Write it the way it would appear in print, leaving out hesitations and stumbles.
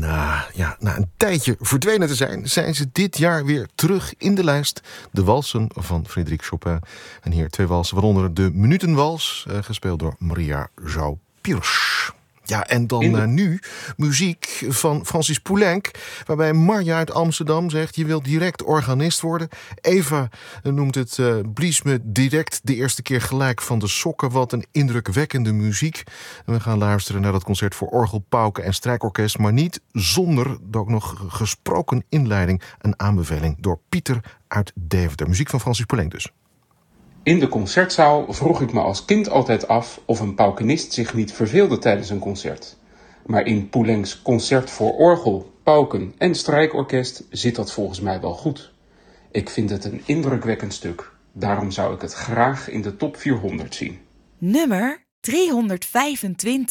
Na een tijdje verdwenen te zijn ze dit jaar weer terug in de lijst. De walsen van Frédéric Chopin. En hier 2 walsen, waaronder de Minutenwals, gespeeld door Maria João Pires. Ja, en dan nu muziek van Francis Poulenc, waarbij Marja uit Amsterdam zegt: je wilt direct organist worden. Eva noemt het blies me direct de eerste keer gelijk van de sokken. Wat een indrukwekkende muziek. En we gaan luisteren naar dat concert voor orgel, pauken en strijkorkest, maar niet zonder de ook nog gesproken inleiding. Een aanbeveling door Pieter uit Deventer. Muziek van Francis Poulenc dus. In de concertzaal vroeg ik me als kind altijd af of een paukenist zich niet verveelde tijdens een concert. Maar in Poulenc's concert voor orgel, pauken en strijkorkest zit dat volgens mij wel goed. Ik vind het een indrukwekkend stuk. Daarom zou ik het graag in de top 400 zien. Nummer 325.